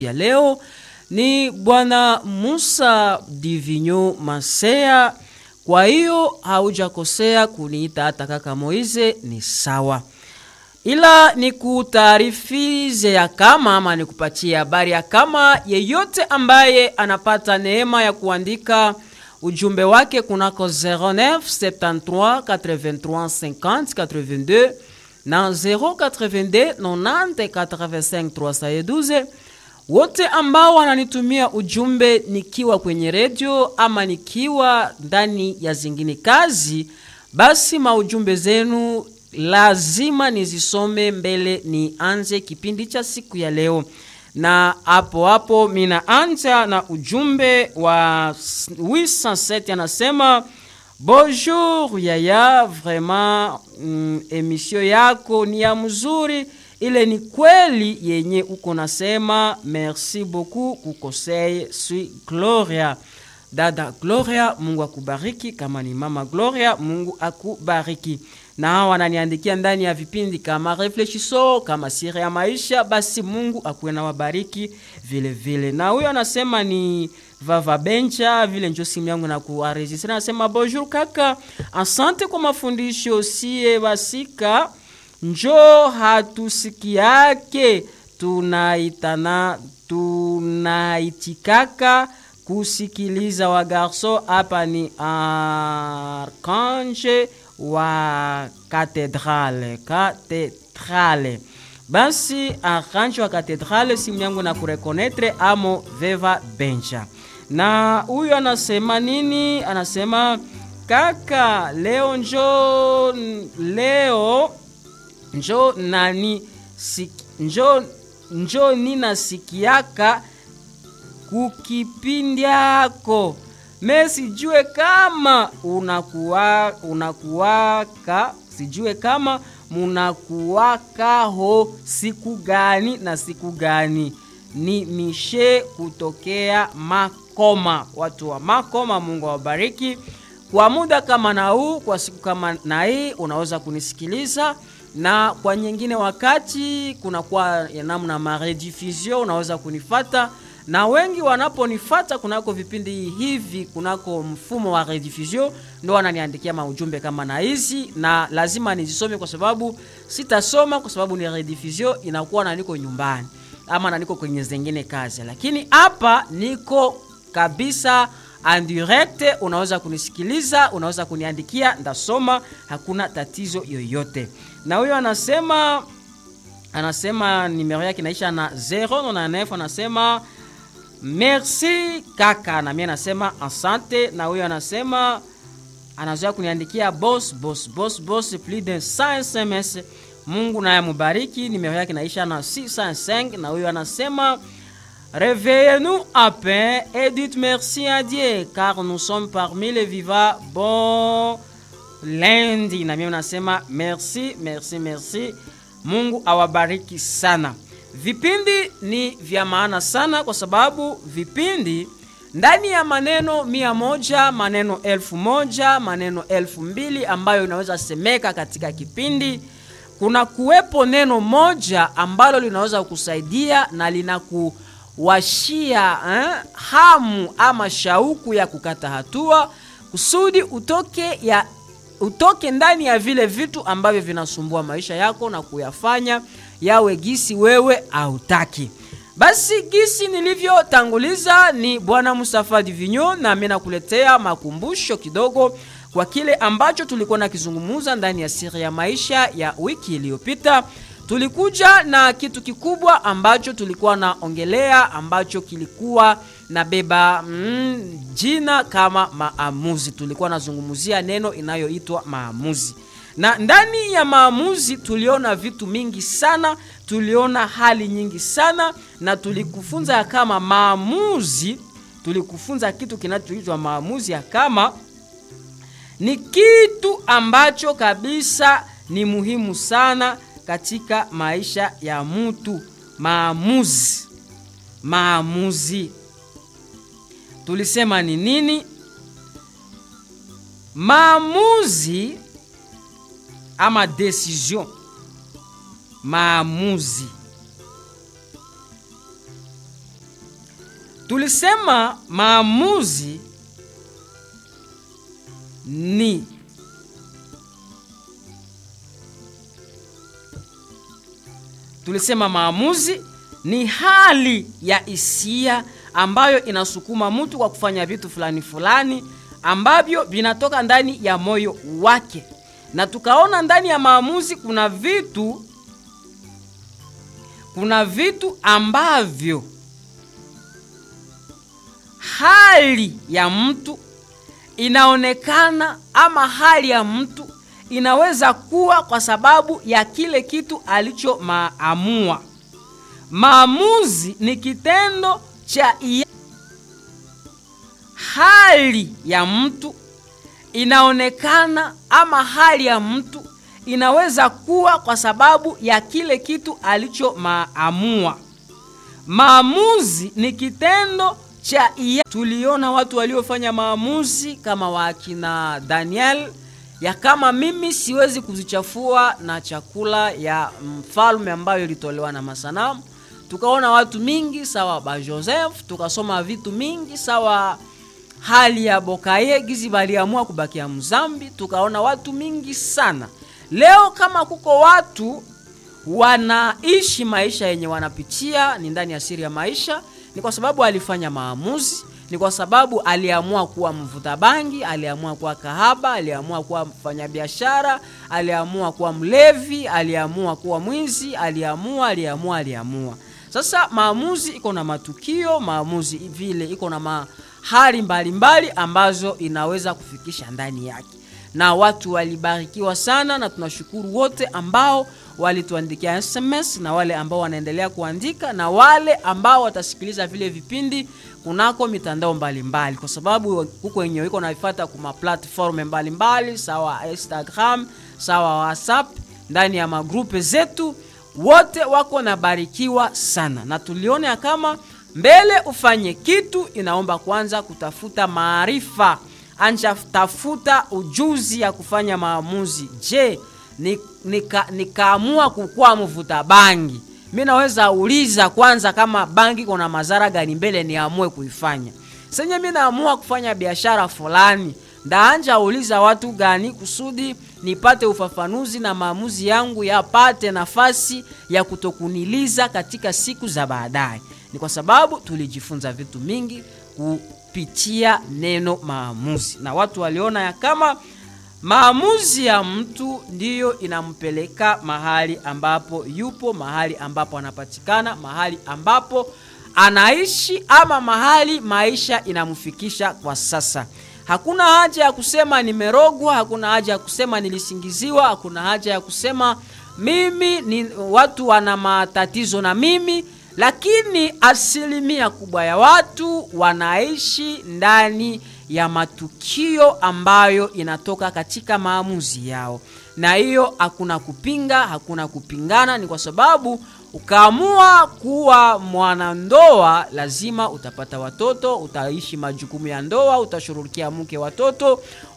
ya leo ni Bwana Musa Divinyo Masea. Kwa hiyo haujakosea kuniita hata kaka Moize, ni sawa. Ila ni kutarifize ya kama ama ni kupatia habari ya kama yeyote ambaye anapata neema ya kuandika ujumbe wake kunako 09 73 83 50 82 na 082 90 85 312. Wote ambao wananitumia ujumbe nikiwa kwenye radio ama nikiwa ndani ya zingine kazi, basi maujumbe zenu lazima nizisome mbele nianze kipindi cha siku ya leo. Na hapo mina anza na ujumbe wa 807 anasema bonjour yaya, vraiment emission yako ni ya mzuri, ile ni kweli yenye uko nasema, merci beaucoup kukosei sui Gloria. Dada Gloria, Mungu akubariki. Kama ni mama Gloria, Mungu akubariki. Na wananiandikia ndani ya vipindi kama Reflexiso, kama Siri ya Maisha, basi Mungu akuwe na wabariki vile vile. Na huyo anasema ni Vava Bencha, vile njo simu yangu na kuwaregistra. Anasema bonjour kaka, asante kwa mafundisho, siye basika njo hatusikiake, tunaitikaka kusikiliza wa garso. Hapa ni Archange wa katedrale. Basi Archange wa katedrale, simu yangu na kurekonetre amo Veva Bencha. Na huyu anasema nini? Anasema kaka, leo njo nina sikiaka kukipindi yako. Sijue kama unakuwaka, sijue kama munakuwaka ho siku gani na siku gani. Ni Mishe kutokea Makoma. Watu wa Makoma, Mungu awabariki. Kwa muda kama na huu, kwa siku kama na hii, unaweza kunisikiliza. Na kwa nyingine wakati kuna kwa namna marediffusion, unaweza kunifata. Na wengi wanaponifata kunako vipindi hivi, kunako mfumo wa rediffusion, ndo wananiandikia maujumbe kama na hizi, na lazima nizisome kwa sababu sitasoma kwa sababu ni rediffusion, inakuwa na niko nyumbani ama na niko kwenye zingine kazi. Lakini hapa niko kabisa en direct, unaweza kunisikiliza, unaweza kuniandikia, ndasoma, hakuna tatizo yoyote. Na huyo anasema numero yake inaisha na 099, anasema merci kaka, na mimi nasema asante. Na huyo anasema anazoea kuniandikia boss plus de 100 SMS. Mungu naye mubariki. Numero yake inaisha na 605. Na huyo anasema réveillez-nous à paix et dites merci à Dieu car nous sommes parmi les vivants. Bon lundi. Na mimi nasema merci. Mungu awabariki sana. Vipindi ni vya maana sana kwa sababu vipindi ndani ya maneno 100, maneno 1000, maneno 2000 ambayo inaweza semeka katika kipindi, kuna kuwepo neno moja ambalo linaweza kukusaidia na linakuwashia hamu ama shauku ya kukata hatua kusudi utoke ndani ya vile vitu ambavyo vinasumbua maisha yako na kuyafanya yawe gisi wewe hautaki. Basi gisi nilivyotanguliza ni Bwana Musa Divinyo, na mimi nakuletea makumbusho kidogo kwa kile ambacho tulikuwa na kizungumuza ndani ya Siri ya Maisha ya wiki iliyopita. Tulikuja na kitu kikubwa ambacho tulikuwa naongelea, ambacho kilikuwa na beba jina kama maamuzi. Tulikuwa nazungumuzia neno inayoitwa maamuzi. Na ndani ya maamuzi tuliona vitu mingi sana, tuliona hali nyingi sana, na tulikufunza ya kama maamuzi, tulikufunza kitu kinachoitwa maamuzi ya kama ni kitu ambacho kabisa ni muhimu sana katika maisha ya mtu. Maamuzi tulisema ni nini? Maamuzi ama decision, maamuzi Tulisema maamuzi ni hali ya hisia ambayo inasukuma mtu kwa kufanya vitu fulani fulani ambavyo vinatoka ndani ya moyo wake. Na tukaona ndani ya maamuzi kuna vitu ambavyo hali ya mtu inaonekana ama hali ya mtu inaweza kuwa kwa sababu ya kile kitu alichoamua. Maamuzi ni kitendo cha hali ya mtu inaonekana ama hali ya mtu inaweza kuwa kwa sababu ya kile kitu alichoamua. Maamuzi ni kitendo cha tuliona watu waliofanya maamuzi kama wakina Daniel ya kama mimi siwezi kuzichafua na chakula ya mfalme ambayo ilitolewa na masanamu. Tukaona watu mingi sawa ba Joseph, tukasoma vitu mingi sawa hali ya Bokaye gizi baliamua kubakia Mzambi. Tukaona watu mingi sana. Leo kama kuko watu wanaishi maisha yenye wanapitia ni ndani ya siri ya maisha, ni kwa sababu alifanya maamuzi, ni kwa sababu aliamua kuwa mvuta bangi, aliamua kuwa kahaba, aliamua kuwa mfanyabiashara, aliamua kuwa mlevi, aliamua kuwa mwizi, aliamua. Sasa maamuzi iko na matukio, maamuzi vile iko na hali mbalimbali ambazo inaweza kufikisha ndani yake. Na watu walibarikiwa sana, na tunashukuru wote ambao walituandikia SMS na wale ambao wanaendelea kuandika na wale ambao watasikiliza vile vipindi kunako mitandao mbalimbali, kwa sababu huko wenyewe iko naifuata kuma platform mbalimbali sawa Instagram, sawa WhatsApp, ndani ya magrupe zetu. Wote wako nabarikiwa sana, na tulione kama mbele ufanye kitu inaomba kwanza kutafuta maarifa. Anja tafuta ujuzi ya kufanya maamuzi. Je, nikaamua kukua mvuta bangi, mimi naweza uliza kwanza kama bangi kuna madhara gani mbele niamue kuifanya. Senye mimi naamua kufanya biashara fulani, ndaanja uliza watu gani kusudi nipate ufafanuzi na maamuzi yangu yapate nafasi ya kutokuniliza katika siku za baadaye. Ni kwa sababu tulijifunza vitu mingi kupitia neno maamuzi, na watu waliona ya kama maamuzi ya mtu ndiyo inampeleka mahali ambapo yupo, mahali ambapo anapatikana, mahali ambapo anaishi, ama mahali maisha inamfikisha kwa sasa. Hakuna haja ya kusema nimerogwa, hakuna haja ya kusema nilisingiziwa, hakuna haja ya kusema mimi ni watu wana matatizo na mimi. Lakini asilimia kubwa ya watu wanaishi ndani ya matukio ambayo inatoka katika maamuzi yao, na hiyo hakuna kupinga, hakuna kupingana. Ni kwa sababu ukaamua kuwa mwanandoa lazima utapata watoto, utaishi majukumu ya ndoa, utashughulikia mke, watoto,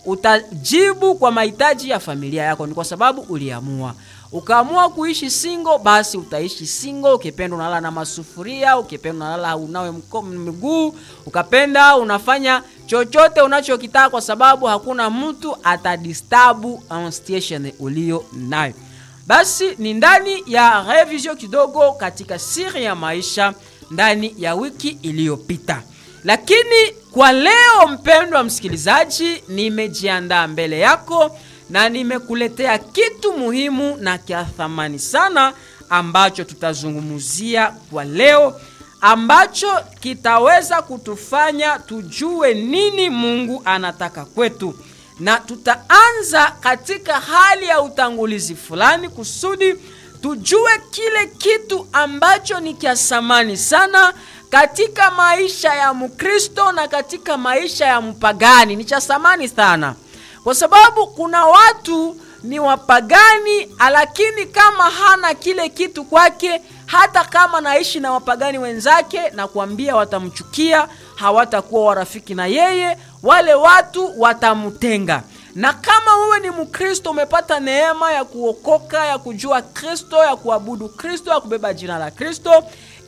utajibu kwa mahitaji ya familia yako. Ni kwa sababu uliamua. Ukaamua kuishi single, basi utaishi single. Ukipenda unalala na masufuria, ukipenda unalala unawe mguu, ukapenda unafanya chochote unachokitaka, kwa sababu hakuna mtu atadistabu station ulio nayo. Basi ni ndani ya revision kidogo katika siri ya maisha ndani ya wiki iliyopita. Lakini kwa leo, mpendwa msikilizaji, nimejiandaa mbele yako na nimekuletea kitu muhimu na kia thamani sana ambacho tutazungumzia kwa leo, ambacho kitaweza kutufanya tujue nini Mungu anataka kwetu. Na tutaanza katika hali ya utangulizi fulani kusudi tujue kile kitu ambacho ni kia thamani sana katika maisha ya Mkristo na katika maisha ya mpagani. Ni cha thamani sana kwa sababu kuna watu ni wapagani, lakini kama hana kile kitu kwake, hata kama naishi na wapagani wenzake, na kuambia watamchukia, hawatakuwa warafiki na yeye, wale watu watamutenga. Na kama wewe ni Mkristo, umepata neema ya kuokoka, ya kujua Kristo, ya kuabudu Kristo, ya kubeba jina la Kristo,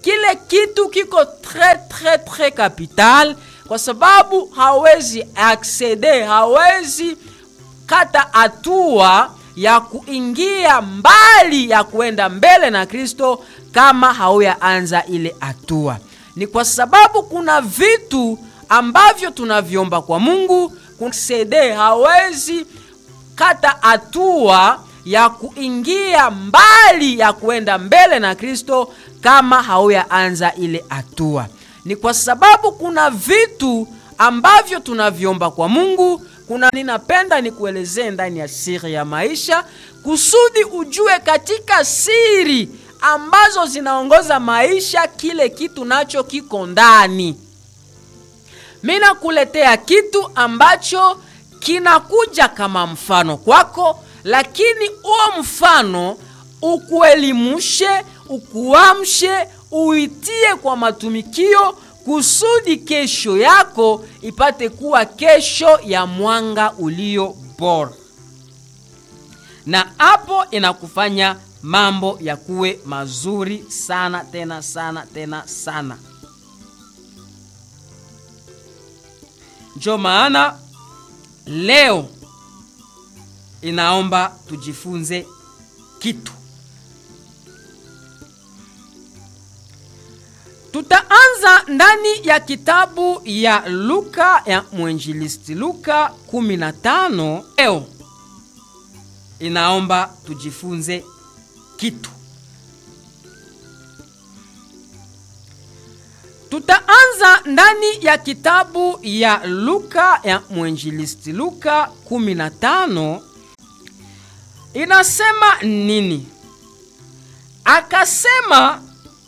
kile kitu kiko très capital, kwa sababu hawezi acceder, hawezi kata hatua ya kuingia mbali ya kuenda mbele na Kristo kama hauyaanza ile hatua. Ni kwa sababu kuna vitu ambavyo tunaviomba kwa Mungu, kunsede hawezi kata hatua ya kuingia mbali ya kuenda mbele na Kristo kama hauyaanza ile hatua. Ni kwa sababu kuna vitu ambavyo tunaviomba kwa Mungu. Ninapenda nikuelezee ndani ya siri ya maisha, kusudi ujue katika siri ambazo zinaongoza maisha kile kitu nacho kiko ndani. Mina kuletea kitu ambacho kinakuja kama mfano kwako, lakini huo mfano ukuelimushe, ukuamshe, uitie kwa matumikio, kusudi kesho yako ipate kuwa kesho ya mwanga ulio bora. Na hapo inakufanya mambo ya kuwe mazuri sana tena sana. Ndio maana leo inaomba tujifunze kitu. Tutaanza ndani ya kitabu ya Luka, ya mwinjilisti Luka 15. Leo inaomba tujifunze kitu. Tutaanza ndani ya kitabu ya Luka, ya mwinjilisti Luka 15. Inasema nini? Akasema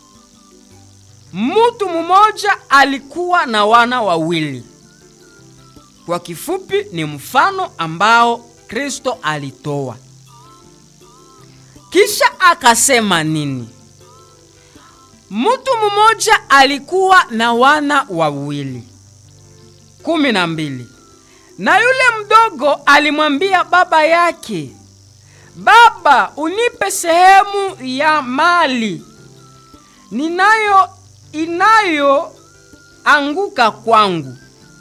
mtu mmoja alikuwa na wana wawili. Kwa kifupi ni mfano ambao Kristo alitoa. Kisha akasema nini? Mtu mmoja alikuwa na wana wawili, 12. Na yule mdogo alimwambia baba yake, "Baba, unipe sehemu ya mali inayo anguka kwangu."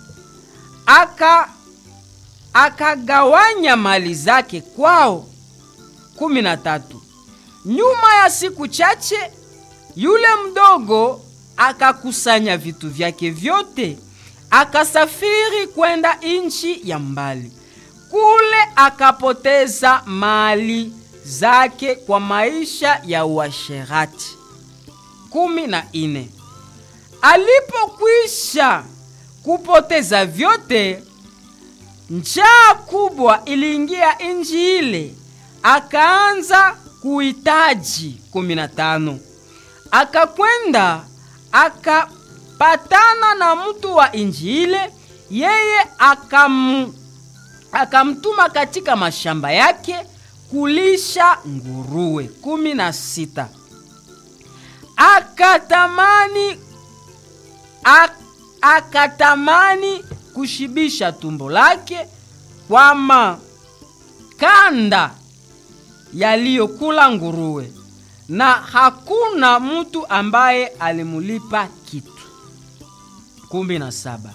Akagawanya mali zake kwao. 13. Nyuma ya siku chache yule mdogo akakusanya vitu vyake vyote, akasafiri kwenda nchi ya mbali. Kule akapoteza mali zake kwa maisha ya uasherati. 14. Alipokwisha kupoteza vyote, njaa kubwa iliingia nchi ile, akaanza kuhitaji. 15. Akakwenda akapatana na mtu wa nchi ile, yeye akamtuma katika mashamba yake kulisha nguruwe. 16. Akatamani kushibisha tumbo lake kwa makanda yaliyokula nguruwe, na hakuna mtu ambaye alimulipa kitu. 17.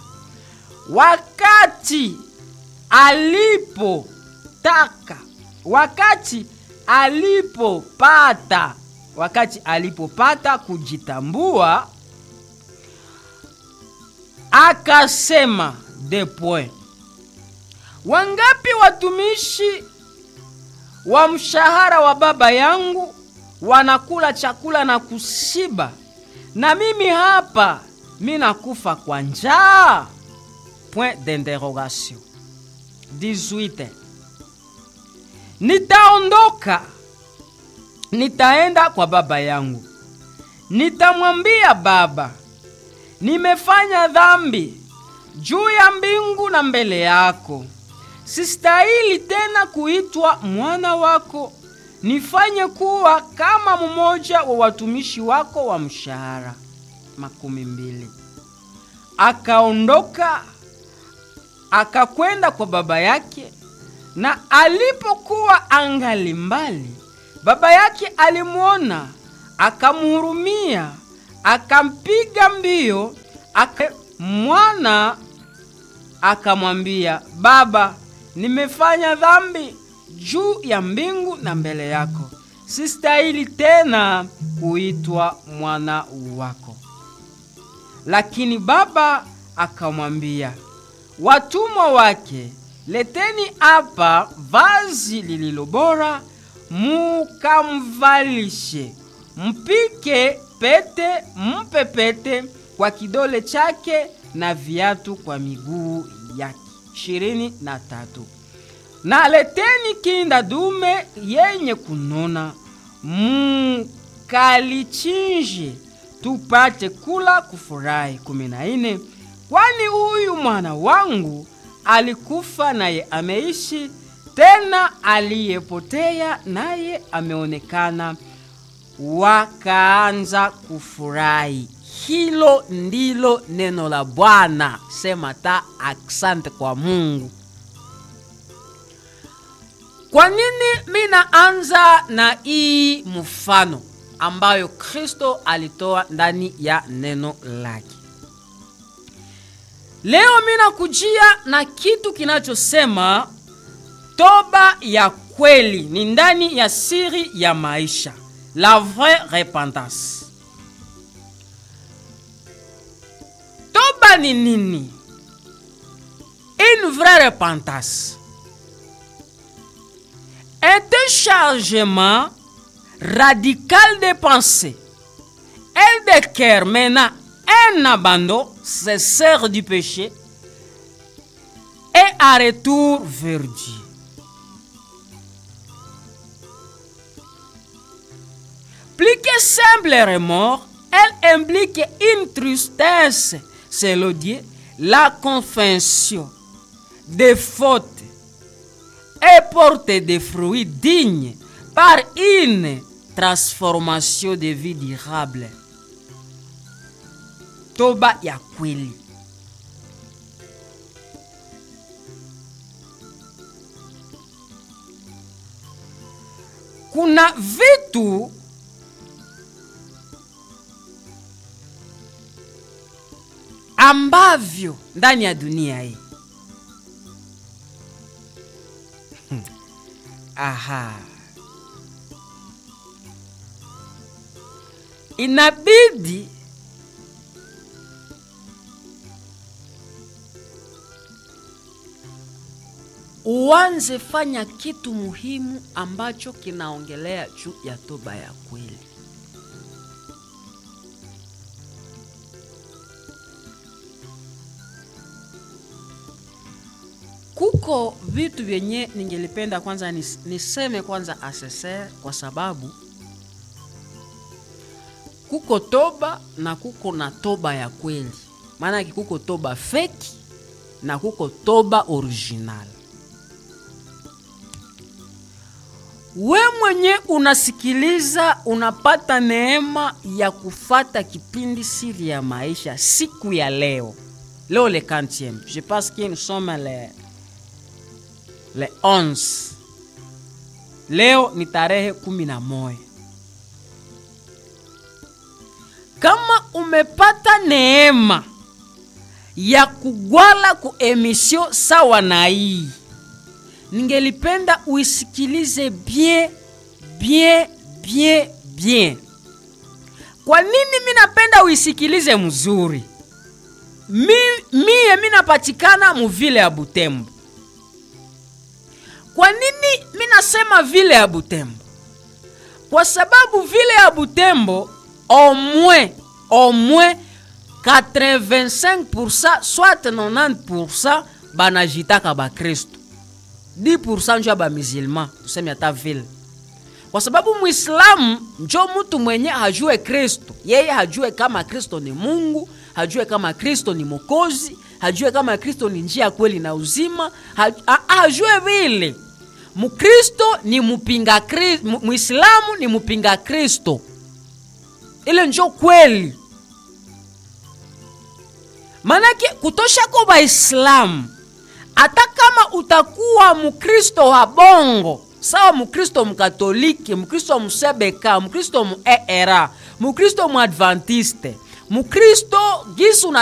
Wakati alipopata kujitambua, akasema, wangapi watumishi wa mshahara wa baba yangu wanakula chakula na kushiba, na mimi hapa nakufa kwa njaa. 18. Nitaondoka, nitaenda kwa baba yangu, nitamwambia, baba, nimefanya dhambi juu ya mbingu na mbele yako. Sistahili tena kuitwa mwana wako. Nifanye kuwa kama mmoja wa watumishi wako wa mshahara. 20. Akaondoka akakwenda kwa baba yake, na alipokuwa angali mbali, baba yake alimuona, akamhurumia, akampiga mbio. Mwana akamwambia, baba, nimefanya dhambi juu ya mbingu na mbele yako, sistahili tena kuitwa mwana wako. Lakini baba akamwambia watumwa wake, leteni hapa vazi lililo bora, mukamvalishe, mpike pete, mpe pete kwa kidole chake na viatu kwa miguu yake. 23. Na leteni kinda dume yenye kunona, mukalichinje, tupate kula kufurahi. 14. Kwani huyu mwana wangu alikufa naye ameishi, tena aliyepotea naye ameonekana. Wakaanza kufurahi. Hilo ndilo neno la Bwana. Sema ta asante kwa Mungu. Kwa nini mina anza na hii mfano ambayo Kristo alitoa ndani ya neno lake? Leo mina kujia na kitu kinachosema toba ya kweli ni ndani ya siri ya maisha. La vraie repentance. Toba ni nini? Une vraie repentance est un changement radical de pensée et de cœur menant un abandon sincère du péché et un retour vers Dieu. Plus que simple remords, elle implique une tristesse, selon Dieu, la confession des fautes et porte des fruits dignes par une transformation de vie durable. Toba ya kweli. Kuna vitu ambavyo ndani ya dunia hii inabidi uanze fanya kitu muhimu ambacho kinaongelea juu ya toba ya kweli. Kuko vitu vyenye ningelipenda kwanza niseme kwanza asese, kwa sababu kuko toba na kuko na toba ya kweli. Maana kuko toba fake na kuko toba original. We mwenye unasikiliza unapata neema ya kufata kipindi siri ya maisha siku ya leo. Leo le 40e. Je pense que nous sommes le 11. Leo ni tarehe 11. Kama umepata neema ya kugwala ku emission sawa na hii, ningelipenda uisikilize bien. Kwa nini mimi napenda uisikilize mzuri? Mimi napatikana mu vile ya Butembo. Kwa nini mimi nasema vile ya Butembo? Kwa sababu vile ya Butembo au moins 85% soit 90% banajitaka ba Kristo. 10% njo ba musulman, tuseme hata vile. Kwa sababu Muislamu njo mtu mwenye hajue Kristo. Yeye hajue kama Kristo ni Mungu, hajue kama Kristo ni Mwokozi, hajue kama Kristo ni njia kweli na uzima, hajue vile. Mkristo ni mpinga Kristo, Muislamu ni mpinga Kristo. Ile njo kweli. Manake kutosha kwa Waislamu, hata kama utakuwa Mkristo wa bongo, sawa Mkristo Mkatoliki, Mkristo Msebeka, Mkristo Muera, Mkristo Muadventiste, Mkristo gisu